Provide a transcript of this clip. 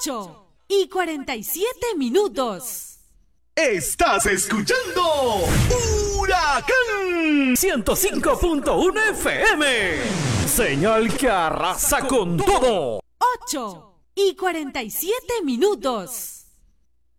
8:47. Estás escuchando Huracán 105.1 FM. Señal que arrasa con todo. 8:47.